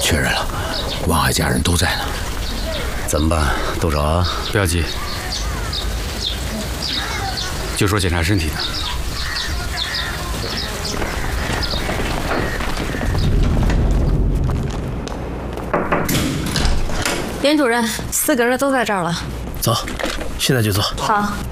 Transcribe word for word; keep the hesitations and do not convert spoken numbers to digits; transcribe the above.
确认了，王爱家人都在呢。 怎么办？都找啊？ 不要急，就说检查身体的。 连主任，四个人都在这儿了。 走，现在就走。 好。